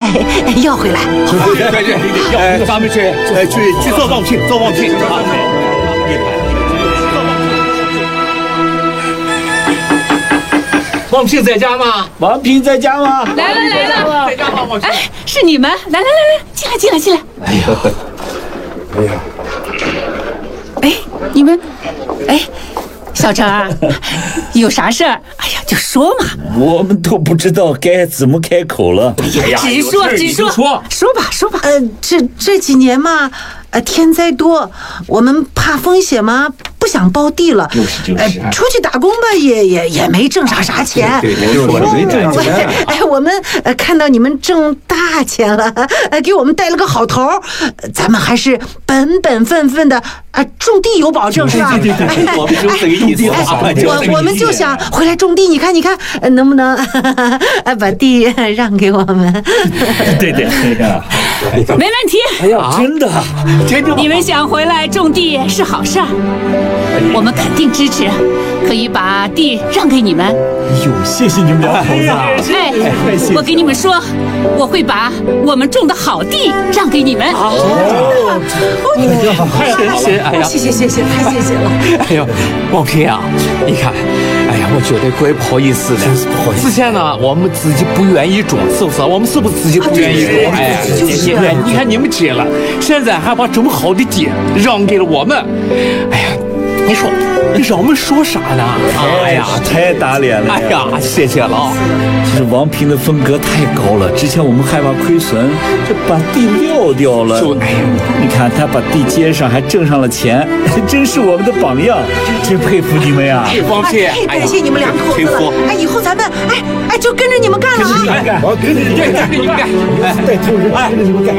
要回来。 对，咱们去做望聘，做望聘。王平在家吗？ 王平在家吗？ 来了， 在家吗？王平， 哎，是你们，来，进来。 哎呀， 哎，你们，哎，小成啊，有啥事儿？哎呀，就说嘛。 我们都不知道该怎么开口了。 哎呀，直说，说吧。 这几年嘛，天灾多，我们怕风险嘛，不想包地了。 就是出去打工吧，也没挣啥钱。 对，没挣啥钱。 哎，我们看到你们挣大钱了，给我们带了个好头，咱们还是本分的种地有保证，是吧？ 对，我们就这个意思。 我们就想回来种地，你看，能不能把地让给我们？ 对， 没问题。 哎呀，真的， 你们想回来种地是好事儿，我们肯定支持，可以把地让给你们。 哟，谢谢你们两口子。 哎，我给你们说，我会把我们种的好地让给你们。 哎呀， 谢谢，太谢谢了。 哎呦，王平啊，你看，哎呀，我觉得怪不好意思的。之前呢，我们自己不愿意种，是不是？我们是不是自己不愿意种？哎，你看你们接了，现在还把这么好的地让给了我们。哎呀，你说让我们说啥呢？ 哎呀，太打脸了！ 哎呀，谢谢了。 这王平的风格太高了，之前我们害怕亏损，这把地撂掉了。 哎呀， 你看他把地接上，还挣上了钱，真是我们的榜样，真佩服你们呀！ 王平， 感谢你们两口子了。哎，以后咱们就跟着你们干了啊！ 跟着你们干， 带头人，跟着你们干。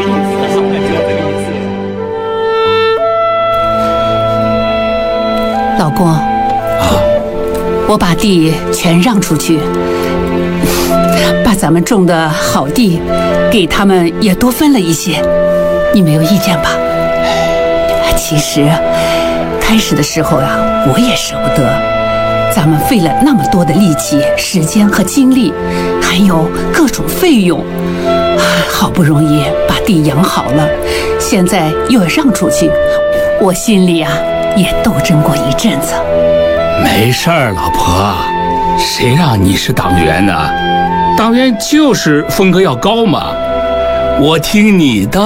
老公我把地全让出去，把咱们种的好地给他们也多分了一些，你没有意见吧？其实开始的时候呀，我也舍不得，咱们费了那么多的力气、时间和精力，还有各种费用，好不容易把地养好了，现在又要让出去，我心里也斗争过一阵子。 没事儿，老婆，谁让你是党员呢？党员就是风格要高嘛，我听你的。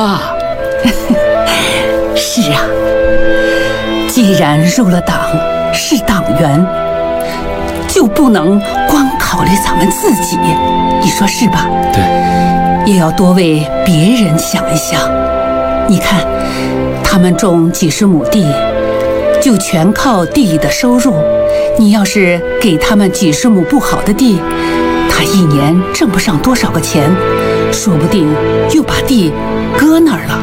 是啊，既然入了党，是党员，就不能光考虑咱们自己，你说是吧？ 对， 也要多为别人想一想。你看，他们种几十亩地，就全靠地里的收入。你要是给他们几十亩不好的地，他一年挣不上多少个钱，说不定又把地搁那儿了，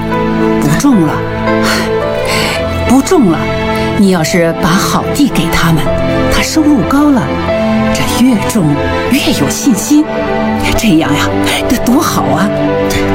不种了。你要是把好地给他们，他收入高了，这越种越有信心，这样呀，这多好啊！